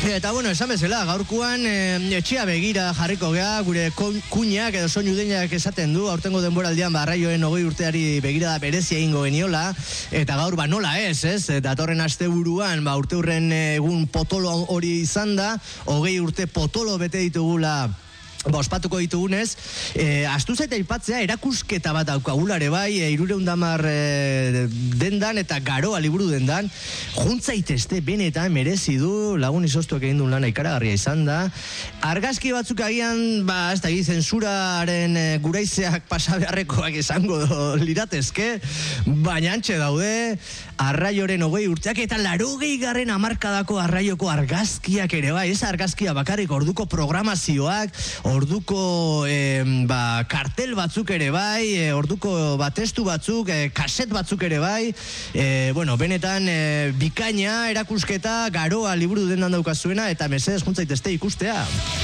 Eta bueno, esan bezala, gaurkoan etxea begira jarriko gea, gure kuñak edo soinu deinak esaten du, aurtengo denboraldian Arraioen 20 urteari begirada berezia egingo geniola, eta gaur nola ez, datorren asteburuan urteurren egun potolo hori izan da, 20 urte potolo bete ditugula ospatuko ditugunez, astu zaita aipatzea erakusketa bat daukagulare bai, 310 dendan eta Garoa liburu dendan, juntzaitezte benetan merezi du, lagun izoztuak egin duen lana ikaragarria izan da, argazki batzuk agian, ez da zensuraren guraizeak pasabeharrekoak izango liratezke, baina antxe daude, Arraioren 20 urteak eta 80. hamarkadako Arraioko argazkiak ere bai, ez argazkia bakarrik orduko programazioak, orduko kartel batzuk ere bai, orduko testu batzuk, kaset batzuk ere bai, benetan bikaina erakusketa Garoa liburu dendan daukazuena eta mesedez juntzaitezte ikustea.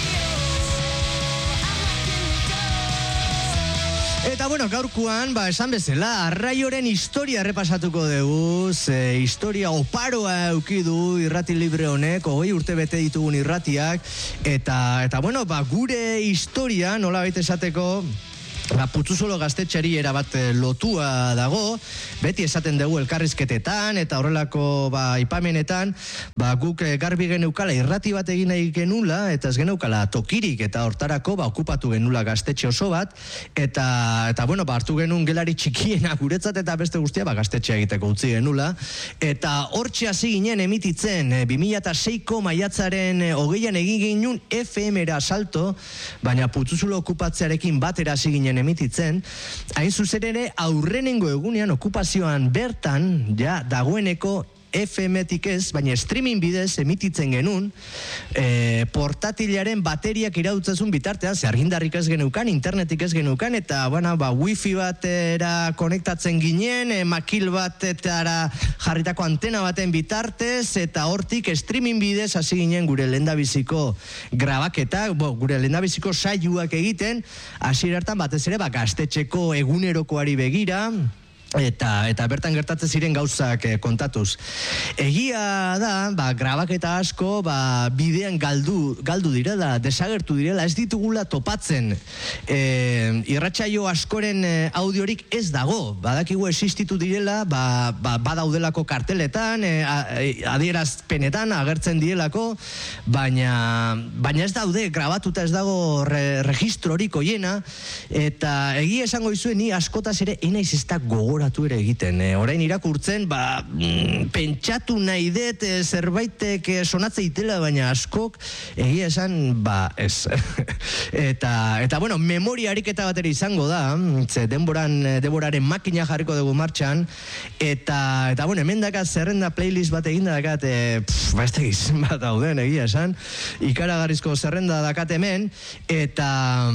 Eta gaurkoan, esan bezala, Arraioren historia errepasatuko dugu, historia oparoa eukidu irrati libre honek, 20 urte bete ditugun irratiak, eta gure historia, nola baita esateko, Putzuzolo gaztetxeari erabat lotua dago, beti esaten dugu elkarrizketetan eta horrelako aipamenetan, guk garbi geneukala irrati bat egin nahi genula, eta ez geneukala tokirik, eta hortarako okupatu genula gaztetxe oso bat, eta hartu genuen gelari txikiena guretzat eta beste guztia gaztetxea egiteko utzi genula, eta hortxe hasi ginen emititzen 2006ko maiatzaren 20an egin ginen FM-era salto, baina Putzuzolo okupatzearekin batera hasi ginen emititzen, hain zuzen ere aurrenengo egunean okupazioan bertan dagoeneko FM-tik ez, baina streaming bidez emititzen genuen, portatilaren bateriak irautzazun bitartean, argindarrik ez geneukan, internetik ez geneukan, eta wifi batera konektatzen ginen, makil batetara jarritako antena baten bitartez, eta hortik streaming bidez hasi ginen gure lehendabiziko grabaketak, gure lehendabiziko saioak egiten, hasi hartan batez ere gaztetxeko egunerokoari begira, eta bertan gertatzen ziren gauzak kontatuz. Egia da, grabaketa asko bidean galdu direla, desagertu direla, ez ditugula topatzen. Irratsaio askoren audiorik ez dago, badakigu existitu direla, badaudelako karteletan, adierazpenetan agertzen direlako, baina ez daude, grabatuta ez dago registrorik hoiena, eta egia esango izuen ni askotaz ere enaiz ez da gogoratu ere egiten. Orain irakurtzen, pentsatu nahi dut zerbaitek sonatze itela, baina askok egia esan, ez. Eta memoria ariketa batera izango da, denboraren makina jarriko dugu martxan, eta hemen dakat zerrenda playlist bat egin dakat, ez tegiz bat dauden egia esan, ikaragarrizko zerrenda dakat hemen, eta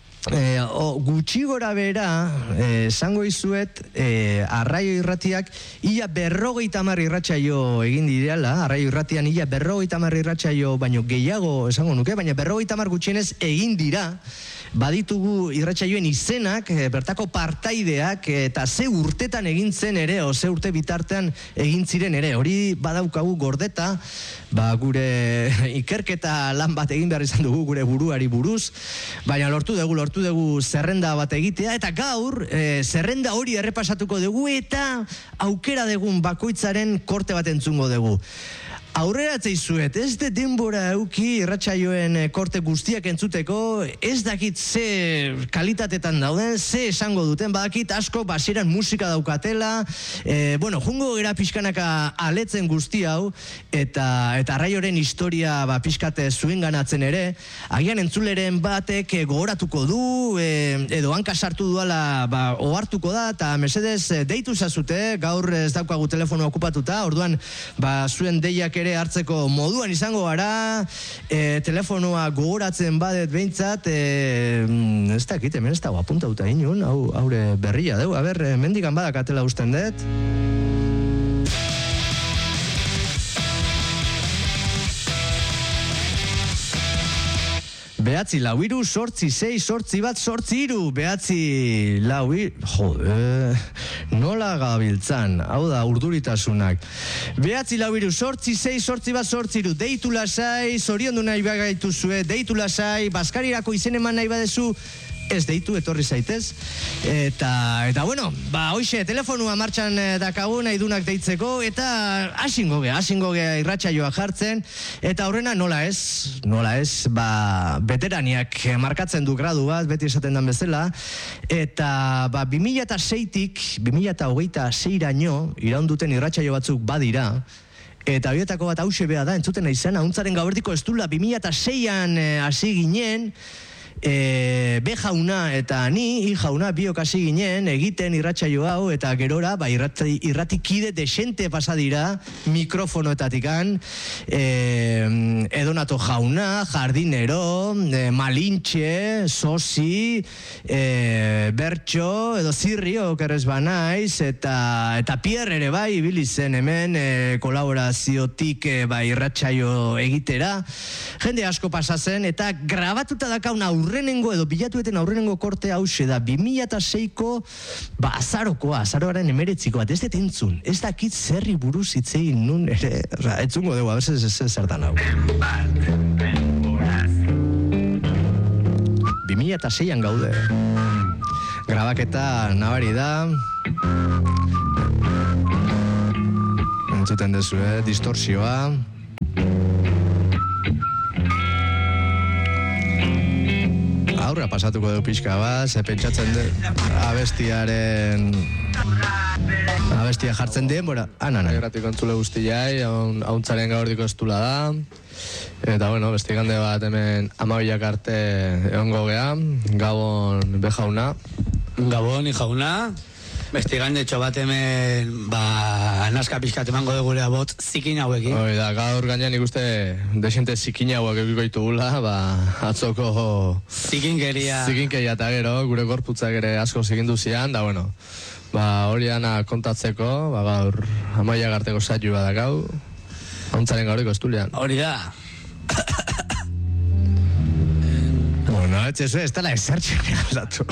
gutxi gora bera esango izuet Arraio irratiak ia 50 irratsaio egin direla, Arraio irratian ia 50 irratsaio baino gehiago esango nuke, baina 50 gutxienez egin dira, baditugu irratsaioen izenak, bertako partaideak eta ze urtetan egin zen ere, ze urte bitartean egin ziren ere, hori badaukagu gordeta, gure ikerketa lan bat egin behar izan dugu gure buruari buruz, baina lortu dugu zerrenda bat egitea, eta gaur zerrenda hori errepasatuko dugu eta aukera dugun bakoitzaren korte bat entzungo dugu. Aurreratzei zuet, ez de denbora euki irratsaioen korte guztiak entzuteko, ez dakit ze kalitatetan dauden, ze esango duten, badakit asko basieran musika daukatela, jungo gera pixkanaka aletzen guzti hau, eta Arraioren historia pixkate zuen ganatzen ere, agian entzuleren batek gogoratuko du, edo hanka sartu duala ohartuko da, eta mesedez deitu zazute, gaur ez daukagu telefono okupatuta, orduan zuen deiak ere hartzeko moduan izango gara, telefonoa gogoratzen badet behintzat, ez dakit, hemen ez dago apuntauta inun, haure berria dugu, mendikan badakatela usten dut. Behatzi lau iru, sortzi sei, sortzi bat, sortzi iru. Behatzi lau iru, nola gabiltzan, hau da urduritasunak. Behatzi lau iru, sortzi sei, sortzi bat, sortzi iru. Deitu lasai, zoriondu nahi bagaituzue, deitu lasai, Baskarirako izen eman nahi badezu, ez deitu, etorri zaitez. Eta bueno, hoxe, telefonua martxan dakagu nahi dunak deitzeko, eta asingo gea irratsaioa jartzen, eta horrena nola ez, veteraniak markatzen du gradu bat, beti esaten dan bezala, eta 2006-tik 2026-raino iraunduten irratsaio batzuk badira, eta horietako bat hause bea da, entzuten izan, ahuntzaren gauerdiko estula 2006an hasi ginen, B jauna eta ni, I jauna biok hasi ginen egiten irratsaio hau, eta gerora irratikide desente pasadira mikrofonoetatikan, Edonato jauna, Jardinero, Malintxe, Sosi, Bertxo edo Zirri okerrez banaiz, eta Pierre ere bai ibili zen hemen kolaboraziotik irratsaio egitera, jende asko pasazen, eta grabatuta dakaun aurrenengo edo bilatueten aurrenengo korte hause da 2006ko azaroaren 19 bat, ez dut entzun, ez dakit zerri buruz hitzein nun ere, etzungo dugu, abez ez zertan hau 2006an gaude, grabaketa nabari da, entzuten dezu, distorsioa, aurra pasatuko dugu pixka bat, ze pentsatzen abestia jartzen den, Erratiko entzule guztiai, hauntzaren gaurdiko estula da, eta bueno, bestigande bat hemen 12 arte egongo gea, Gabon B jauna. Gabon I jauna. Bestigande etxo bat hemen, nazka pixkat emango dugure abot zikin hauekin. Hoi da, gaur gainean ikuste desente zikin hauek egiko ditugula, atzoko zikinkeria eta gero, gure gorputzak ere asko zikindu zian, da bueno, hori dana kontatzeko, gaur 12 arteko saio badakau, hauntzaren gauriko estulean. Hori da. Bueno, ez dela esertxean aldatu.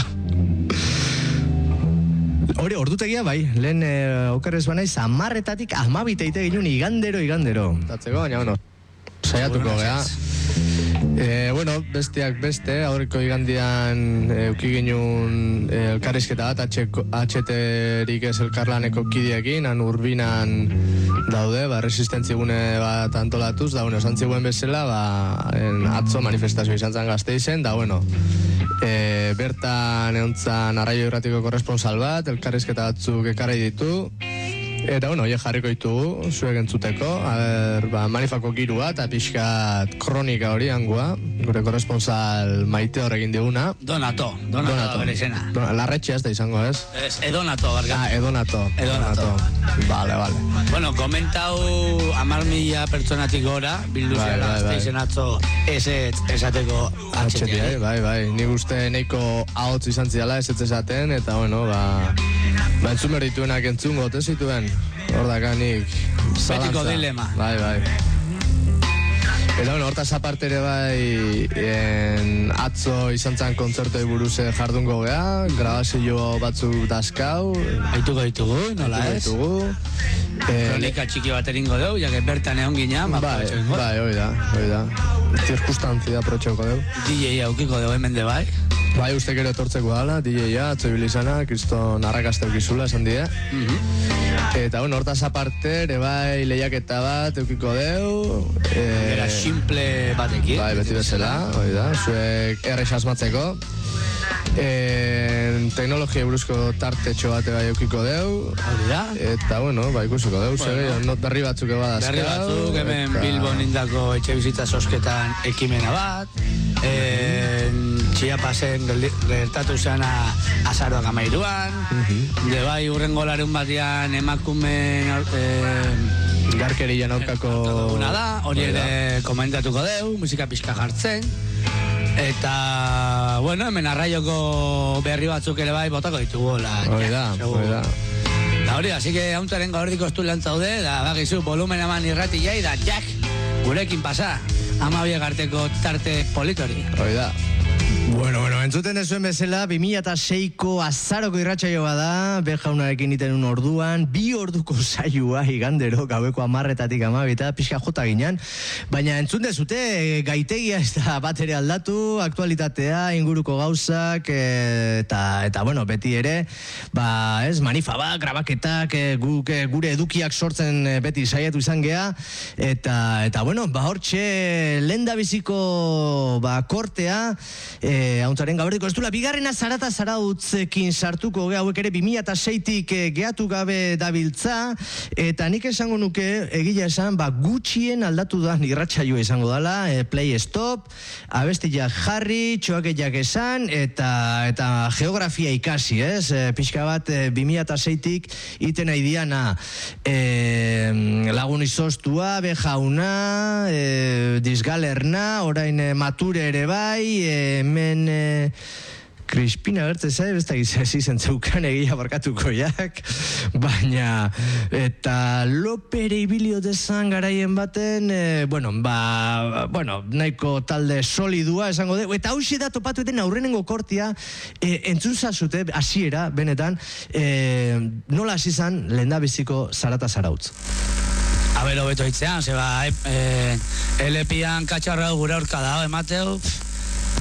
Hori, ordutegia bai, lehen okerrez banaiz, 10-etatik 12 teite ginen igandero. Tatzeko, baina, bueno, saiatuko gea. Bueno, besteak beste, aurreko igandian euki ginen elkarrizketa bat, HT-rik ez elkarlaneko kidiekin, han urbinan daude, resistentzigune bat antolatuz, da, bueno, zantziguen bezala, atzo manifestazio izan zen Gasteizen, da, bueno, bertan egontzan Arraio Irratiko korresponsal bat, elkarrizketa batzuk ekarri ditu, eta bueno, jarriko ditugu, zuek entzuteko, manifako girua eta pixkat kronika hori angua, gure korresponsal Maite horrekin diguna. Donato bere izena. Larretxe ez da izango, ez? Edonato, barkatu. Edonato. Vale. Bueno, komentau 10.000 pertsonatik gora, bildu zela Gasteizen atzo esateko HT. Bai, nik uste neiko ahotz izan ziala ez esaten, eta bueno, entzun behar dituenak entzun gote zituen, hor dakanik zalantza. Betiko dilema. Bai. Eta bueno, hortaz aparte ere bai, atzo izan zan kontzertoi buruz jardungo gea, grabazio batzuk dazkau. Aituko ditugu, nola ez? Kronika txiki bat eringo dugu, jake bertan egon ginean. Bai, hoi da. Zirkustantzia protxoko dugu. DJ aukiko dugu hemen de bai. Bai, ustek ere etortzeko dala, DJ-a, atzo ibilizana, kriston arrakazte eukizula esan die. Eta bueno, hortaz aparte, ere bai lehiaketa bat eukiko deu. Era simple batekin. Bai, beti bezala, hori da, zuek errex asmatzeko. Teknologia buruzko tartetxo bate bai eukiko deu. Hori da. Eta bueno, ikusiko deu, not berri batzuk ebadazkau. Berri batzuk, hemen Bilbon indako etxe bizitza sosketan ekimena bat. Txiapasen gertatu zen azaroak 13an, de bai urrengo larun batian emakumen garkerian aurkako duguna da, hori ere komentatuko deu, musika pixka jartzen, eta, bueno, hemen Arraioko berri batzuk ere bai botako ditugu. Hori da. Da hori, así que hauntaren gaurdiko estu lantzaude, da bagizu volumen eman irrati jai, da jak, gurekin pasa. 12 arteko tarte politori. Hoi da. Bueno, entzuten dezuen bezala, 2006ko azaroko irratsaio bada, Bejaunarekin iten un orduan, 2 orduko saioa igandero, gaueko 10:00 12:00, pixka jota ginen, baina entzun dezute, gaitegia ez da bat ere aldatu, aktualitatea, inguruko gauzak, eta bueno, beti ere, manifabak, grabaketak, gure edukiak sortzen beti saiatu izan gea, eta bueno, hortxe, lendabiziko kortea, hauntzaren gaberdiko ez dula, bigarrena Zarata Zarautzekin sartuko hauek ere 2006tik gehatu gabe dabiltza, eta nik esango nuke, egila esan, gutxien aldatu da irratsaioa izango dela, play stop, abestiak jarri, txoakeiak esan, eta geografia ikasi, pixka bat 2006tik iten nahi diana, lagun izostua, Bejauna, Dizgalerna, orain Mature ere bai, hemen Crispina bertze zai, besta gizesi zentzeukan egia barkatuko jak, baina eta Lopere ibilio dezan garaien baten, nahiko talde solidua esango de, eta hauxe da topatu eten aurrenengo kortia, entzun zazute, hasiera benetan, nola hasi zan lehendabiziko Zarata Zarautz. Abelo beto itzean, LP-an katxarra gure aurka dago, emateu,